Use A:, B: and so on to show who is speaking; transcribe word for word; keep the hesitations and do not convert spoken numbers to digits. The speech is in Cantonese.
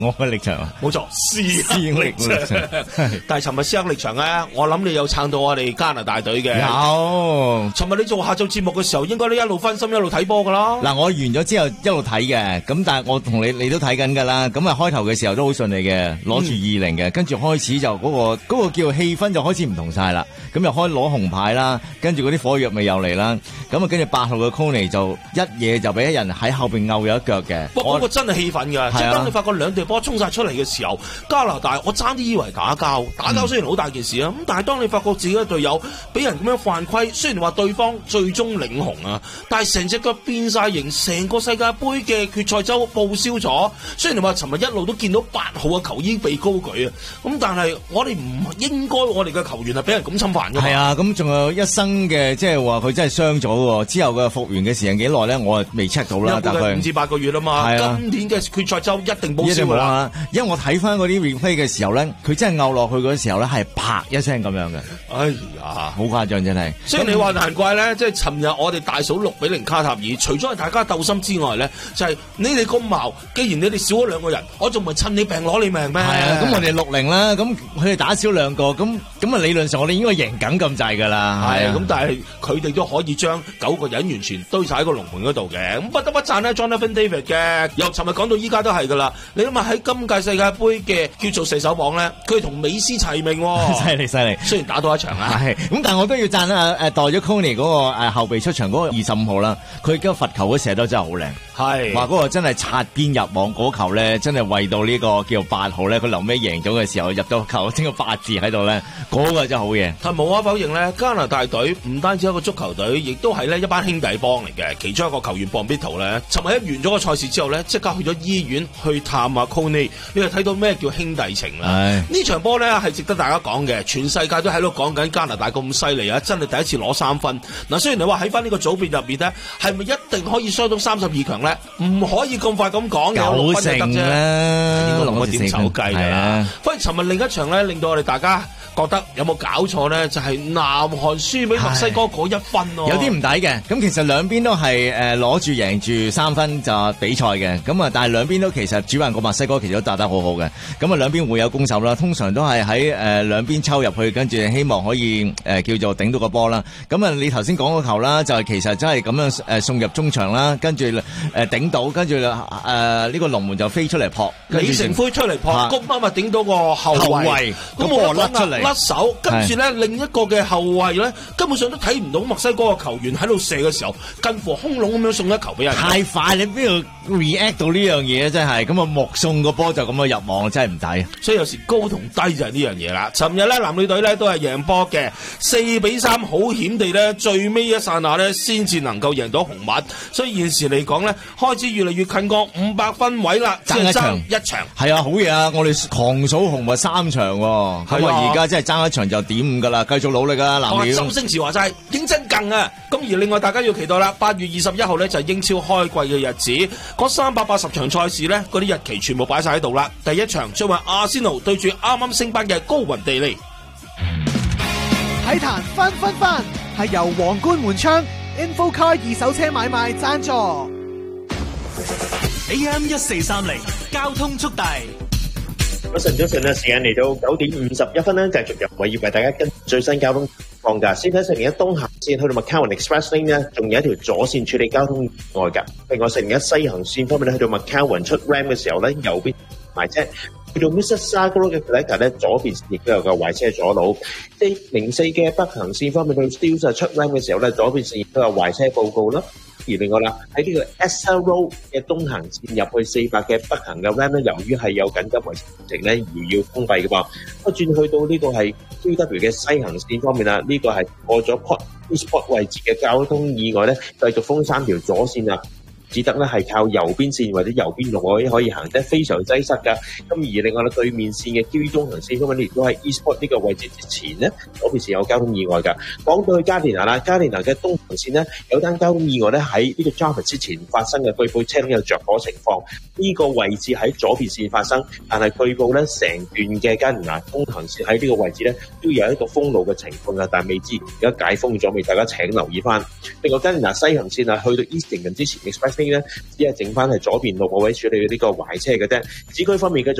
A: 我嘅力場啊，
B: 冇錯，師兄力場。但係尋日師兄力場咧，我諗你有撐到我哋加拿大隊嘅。
A: 有。
B: 尋日你做下晝節目嘅時候，應該都一路分心一路睇波噶啦。
A: 嗱，我完咗之後一路睇嘅，咁但係我同你你都睇緊噶啦。咁啊開頭嘅時候都好順利嘅，攞住二零嘅，跟住開始就嗰、嗰個嗰、嗰個叫氣氛就開始唔同晒啦。咁又開攞紅牌啦，跟住嗰啲火藥味又嚟啦。咁啊跟住八號嘅 Coney 就一嘢就俾一人喺後邊勾咗一腳嘅。
B: 不過嗰個真係氣憤㗎，即係當你發覺兩隊波衝晒出嚟嘅時候，加拿大我爭啲以為打交，打交雖然好大件事啊，咁、嗯、但係當你發覺自己嘅隊友俾人咁樣犯規，雖然話對方最終領紅啊，但係成隻腳變晒形，成個世界盃嘅決賽周報銷咗。雖然話尋日一路都見到八號嘅球衣被高舉啊，咁但係我哋唔應該我哋嘅球員係俾人咁侵犯㗎嘛。
A: 係啊，咁仲有一生嘅，即係話佢真係傷咗喎。之後嘅復原嘅時間幾耐咧？我未 check 到啦，大概
B: 五至八個月啦嘛。係啊，今年嘅決賽周一定報銷㗎啦。
A: 因為我睇翻嗰啲 replay 嘅時候咧，佢真係拗落去嗰時候咧係啪一聲咁樣嘅。
B: 哎呀，
A: 好誇張真係。
B: 所以你話難怪咧，即係尋日我哋大數六比零卡塔爾，除咗係大家鬥心之外咧，就係、是、你哋咁矛，既然你哋少咗兩個人，我仲咪趁你病攞你命咩？係
A: 啊，咁我哋六零啦，咁佢哋打少兩個，咁咁啊理論上我哋應該贏緊咁滯㗎啦。
B: 係啊，咁但係佢哋都可以將九個人完全堆晒喺個龍門嗰度嘅，咁不得不讚咧 Jonathan David 嘅。由尋日講到依家都係㗎啦，你諗下喺今屆世界盃嘅叫做射手榜咧，佢同美斯齊名喎，
A: 犀利犀利。
B: 雖然打多一場啦，
A: 係咁，但係我都要讚啊誒代咗 Coney 嗰個誒後備出場嗰個二十五號啦，佢嘅罰球嗰射得真係好靚。係話嗰個真係擦邊入網嗰球咧，真係為到呢個叫八號咧，佢臨尾贏咗嘅時候入到球，整個八字喺度咧，嗰、那個真係好嘢。
B: 但無可否認咧，加拿大隊唔單止一個足球隊，亦都係咧一班兄弟幫嚟嘅。其中一個球員 Bombito 咧，尋日一完咗個賽事之後咧，即刻去咗醫院去探阿 Coney， 你就睇到咩叫兄弟情啦。呢場波咧係值得大家講嘅，全世界都喺度講緊加拿大咁犀利啊！真係第一次攞三分。嗱，雖然你話喺翻呢個組別入面咧，係咪一定可以雙到三十二強咧？唔可以咁快咁講，有六分就得啫，應該攞點手計㗎啦。反而尋日另一場咧，令到我哋大家覺得有冇搞錯咧？就係、是、南韓輸俾墨西哥嗰一分咯、啊，
A: 有啲唔抵嘅。咁其實兩邊都係誒攞住贏住三分就比賽嘅。咁啊，但係兩邊都其實主辦個墨西哥其實都打得好好嘅。咁啊，兩邊會有攻守啦。通常都係喺誒兩邊抽入去，跟住希望可以誒、呃、叫做頂到個波啦。咁啊，你頭先講個球啦，就係、是、其實真係咁樣誒送入中場啦，跟住誒頂到，跟住誒呢個龍門就飛出嚟撲，
B: 李成輝出嚟撲，谷媽咪頂到個後衛，咁我甩出嚟甩手，跟住咧另一個嘅後衛咧根本上都睇唔到墨西哥嘅球員喺度射嘅時候，近乎空籠咁樣送一球俾人。
A: 太快，你邊度 react 到呢樣嘢真係咁啊！目送個波就咁樣入網，真係唔抵。
B: 所以有時高同低就係呢樣嘢啦。尋日咧男女隊咧都係贏波嘅，四比三好險地咧最尾一剎那咧先至能夠贏到紅襪。所以現時嚟講咧開始越嚟越近個五百分位啦，爭一場一場。係
A: 啊，好嘢啊！我哋狂數紅襪三場喎、哦，咁啊而家真係爭一場就點五噶啦，繼續努力啊！藍鳥。周星馳話齋認真更啊！咁而另外大家要期待啦，八月二十一號咧就係英超開季嘅日子，嗰三百八十場賽事咧嗰啲日期全部擺晒喺度啦。第一場將會阿仙奴對住啱啱升班嘅高雲地利。
C: 體壇分分分係由皇冠門窗 InfoCar 二手車買賣贊助。
D: A M 一四三零交通速遞。
E: 早晨，早晨啊！時間嚟到九點五十一分啦，繼續由我要為大家跟最新交通放假。先睇四零一東行線去到 McCowan Express Lane 咧，仲有一條左線處理交通意外㗎。另外四零一西行線方面咧，去到 McCowan 出 Ram 嘅時候咧，右邊埋車；去到 Mississauga 嘅 Collector 咧，左邊亦都有個壞車阻路。四零四嘅北行線方面去到 Steeles 出 Ram 嘅時候咧，左邊線亦都有壞車報告啦。而另外啦，喺呢個 Esther Road 嘅東行線入去四百嘅北行嘅 Ram 咧，由於係有緊急維持工程咧，而要封閉嘅噃。咁轉去到呢個係 Q W 嘅西行線方面啦，呢、這個係過咗 Port Sport 位置嘅交通意外咧，繼續封三條左線啊。只得咧係靠右邊線或者右邊路可以可以行得非常擠塞㗎。咁而另外咧對面線嘅 Q V 東行線方面咧，亦都喺 Eastport 呢個位置之前咧，嗰邊線有交通意外㗎。講到去加連拿啦，加連拿嘅東行線咧有單交通意外咧喺呢個 Java 之前發生嘅，據報車輛有着火情況。呢、這個位置喺左邊線發生，但係據報咧成段嘅加連拿東行線喺呢個位置咧都有一個封路嘅情況㗎，但係未知而家解封咗未？大家請留意翻。另外加連拿西行線啊，去到 Eastington 之前 Express Lane 咧，只係剩翻係左邊路嗰位處理呢個壞車嘅啫。市區方面繼續